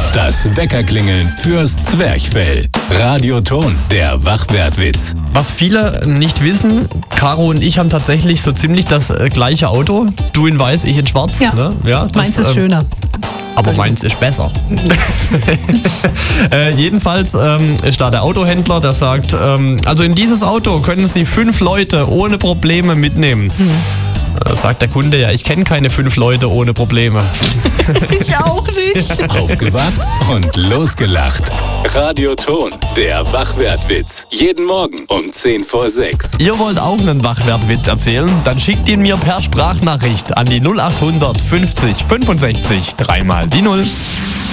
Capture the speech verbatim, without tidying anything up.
Das Weckerklingeln fürs Zwerchfell. Radioton, der Wachwertwitz. Was viele nicht wissen, Caro und ich haben tatsächlich so ziemlich das äh, gleiche Auto. Du in weiß, ich in schwarz. Ja, ne? Ja, das, meins ist ähm, schöner. Aber meins ist besser. äh, jedenfalls ähm, ist da der Autohändler, der sagt, ähm, also in dieses Auto können Sie fünf Leute ohne Probleme mitnehmen. Hm. Da sagt der Kunde, ja, ich kenne keine fünf Leute ohne Probleme. Ich auch nicht. Aufgewacht und losgelacht. Radioton, der Wachwertwitz. Jeden Morgen um zehn vor sechs. Ihr wollt auch einen Wachwertwitz erzählen? Dann schickt ihn mir per Sprachnachricht an die null acht hundert fünfzig fünfundsechzig dreimal die null.